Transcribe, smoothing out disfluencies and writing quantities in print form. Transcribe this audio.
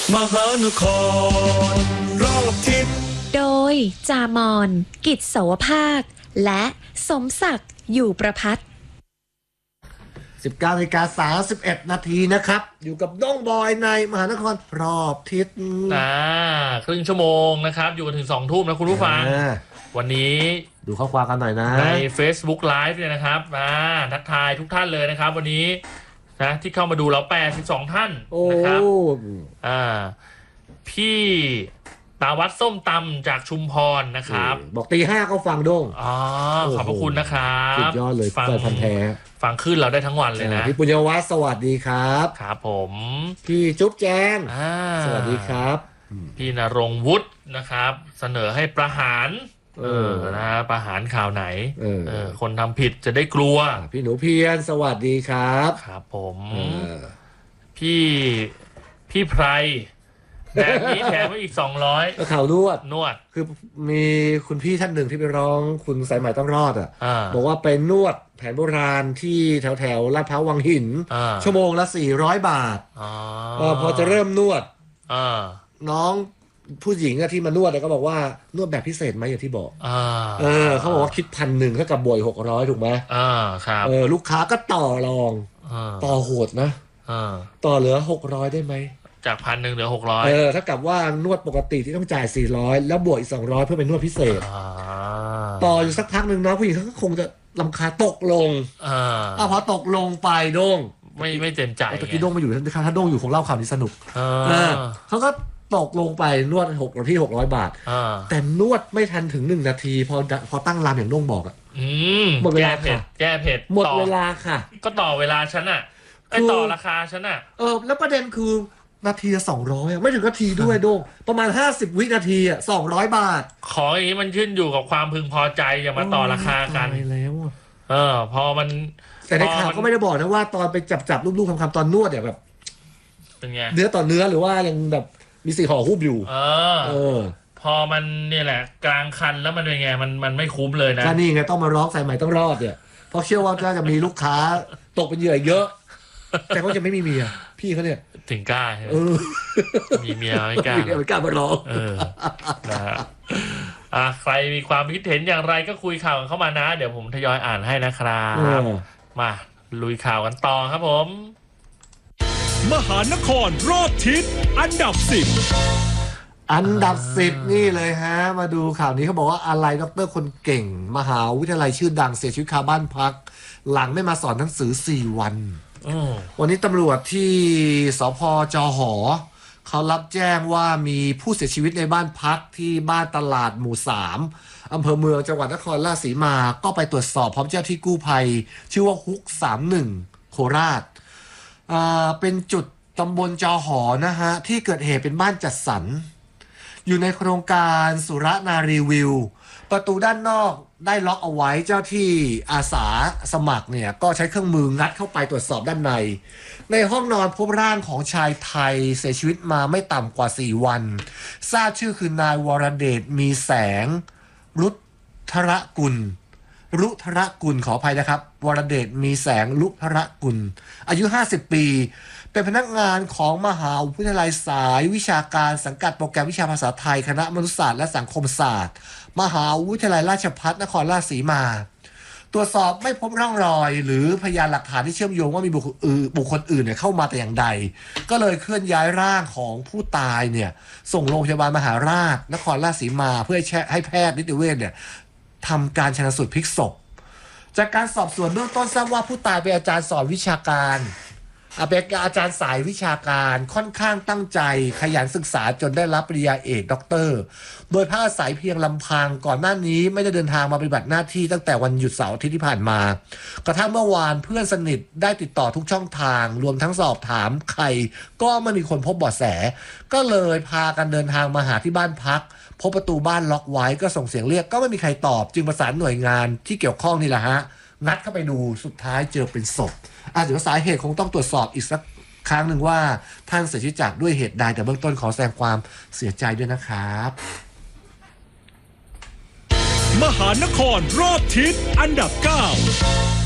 มหานครรอบทิศโดยจามอนกิจโสภาคและสมศักดิ์อยู่ประภัต 19:31 นาทีนะครับอยู่กับน้องบอยในมหานครรอบทิศครึ่งชั่วโมงนะครับอยู่กันถึง2 ทุ่มนะคุณผู้ฟังวันนี้ดูข้อความกันหน่อยนะใน Facebook Live เนี่ยนะครับทักทายทุกท่านเลยนะครับวันนี้นะที่เข้ามาดูเรา82 ท่านนะครับพี่ตาวัดส้มตำจากชุมพรนะครับบอกตี 5ก็ฟังด้งขอบพระคุณนะครับสุดยอดเลยฟังพันแท้ฟังขึ้นเราได้ทั้งวันเลยนะพี่ปุญญวัฒน์สวัสดีครับครับผมพี่จุ๊บแจงสวัสดีครับพี่ณรงค์วุฒินะครับเสนอให้ประหารนะประหารข่าวไหนคนทำผิดจะได้กลัวพี่หนูเพียรสวัสดีครับครับผมพี่ไพรแบบนี้แถมไปอีก200 ก็ข่าวนวดคือมีคุณพี่ท่านหนึ่งที่ไปร้องคุณสายใหม่ต้องรอดบอกว่าไปนวดแผนโบราณที่แถวลาดพร้าววังหินชั่วโมงละ400 บาทพอจะเริ่มนวดน้องผู้หญิงที่มานวดก็บอกว่านวดแบบพิเศษไหมอย่างที่บอกเขาบอกว่าคิด1,000ถ้ากับบวย600ถูกไหมครับลูกค้าก็ต่อรองต่อโหดนะต่อเหลือ600ได้ไหมจาก1,000เหลือ600 ถ้ากับว่านวดปกติที่ต้องจ่าย400แล้วบวกอีก200เพื่อเป็นนวดพิเศษต่ออยู่สักพักหนึ่งน้องผู้หญิงเขาก็คงจะรำคาญตกลงพอตกลงไปโด้งไม่เต็มใจตะกี้โด้งมาอยู่ถ้าโด้งอยู่คงเล่าข่าวนี้สนุกเขาก็ตกลงไปนวดที่600 บาทแต่นวดไม่ทันถึง1 นาทีพอตั้งรามอย่างโด้งบอกหมดเวลาค่ะแก้เผ็ดหมดเวลาค่ะก็ต่อเวลาฉันต่อราคาฉันแล้วประเด็นคือนาทีละ200ไม่ถึงนาทีด้วยโด้งประมาณ50 วินาที200 บาทของอย่างนี้มันขึ้นอยู่กับความพึงพอใจอย่ามาต่อราคากันแล้วพอมันแต่ในข่าวก็ไม่ได้บอกนะว่าตอนไปจับรูปๆคำตอนนวดแบบเป็นไงเนื้อต่อเนื้อหรือว่ายังแบบมีสีห่อหุ้มอยู่พอมันเนี่ยแหละกลางคันแล้วมันเป็นไงมันไม่คุ้มเลยนะก็นี่ไงต้องมาร้องสายใหม่ต้องรอดเนี่ยเพราะเชื่อว่าจะมีลูกค้าตกเป็นเหยื่อเยอะแต่ก็จะไม่มีเมียพี่เขาเนี่ยถึงกล้ามีเมียไม่กล้ามาร้องนะฮะใครมีความคิดเห็นอย่างไรก็คุยข่าวเข้ามานะเดี๋ยวผมทยอยอ่านให้นะครับมาลุยข่าวกันต่อครับผมมหานครรอบทิศอันดับ 10นี่เลยฮะมาดูข่าวนี้เขาบอกว่าอะไรดร.คนเก่งมหาวิทยาลัยชื่อดังเสียชีวิตคาบ้านพักหลังไม่มาสอนหนังสือ4 วันวันนี้ตำรวจที่สภ.จห.เขารับแจ้งว่ามีผู้เสียชีวิตในบ้านพักที่บ้านตลาดหมู่3อำเภอเมืองจังหวัดนครราชสีมาก็ไปตรวจสอบพร้อมเจ้าที่กู้ภัยชื่อว่าฮุก31โคราชเป็นจุดตำบลจห.นะฮะที่เกิดเหตุเป็นบ้านจัดสรรอยู่ในโครงการสุรนารีวิวประตูด้านนอกได้ล็อกเอาไว้เจ้าที่อาสาสมัครเนี่ยก็ใช้เครื่องมืองัดเข้าไปตรวจสอบด้านในห้องนอนพบร่างของชายไทยเสียชีวิตมาไม่ต่ำกว่า4 วันทราบชื่อคือนายวรเดชมีแสงรุทรกุลขออภัยนะครับวรเดชมีแสงรุทรกุลอายุ50 ปีเป็นพนักงานของมหาวิทยาลัยสายวิชาการสังกัดโปรแกรมวิชาภาษาไทยคณะมนุษยศาสตร์และสังคมศาสตร์มหาวิทยาลัยราชภัฏนครราชสีมาตรวจสอบไม่พบร่องรอยหรือพยานหลักฐานที่เชื่อมโยงว่ามีบุคคลอื่นเข้ามาแต่อย่างใดก็เลยเคลื่อนย้ายร่างของผู้ตายเนี่ยส่งโรงพยาบาลมหาราชนครราชสีมาเพื่อให้แพทย์นิติเวชเนี่ยทำการชันสูตรพลิกศพจากการสอบสวนเบื้องต้นทราบว่าผู้ตายเป็นอาจารย์สอนวิชาการเป็นอาจารย์สายวิชาการค่อนข้างตั้งใจขยันศึกษาจนได้รับปริญญาเอกด็อกเตอร์โดยพักอาศัยเพียงลำพังก่อนหน้านี้ไม่ได้เดินทางมาปฏิบัติหน้าที่ตั้งแต่วันหยุดเสาร์อาทิตย์ที่ผ่านมากระทั่งเมื่อวานเพื่อนสนิทได้ติดต่อทุกช่องทางรวมทั้งสอบถามใครก็ไม่มีคนพบเบาะแสก็เลยพากันเดินทางมาหาที่บ้านพักพบประตูบ้านล็อกไว้ก็ส่งเสียงเรียกก็ไม่มีใครตอบจึงประสานหน่วยงานที่เกี่ยวข้องนี่แหละฮะงัดเข้าไปดูสุดท้ายเจอเป็นศพเดี๋ยวสาเหตุคงต้องตรวจสอบอีกสักครั้งหนึ่งว่าท่านเสียชีวิตจากด้วยเหตุใดแต่เบื้องต้นขอแสดงความเสียใจด้วยนะครับมหานครรอบทิศอันดับ9